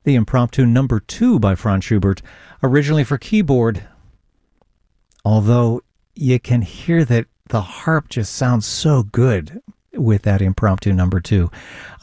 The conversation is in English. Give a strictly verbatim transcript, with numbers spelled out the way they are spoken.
the Impromptu Number two by Franz Schubert, originally for keyboard. Although you can hear that the harp just sounds so good with that Impromptu Number two.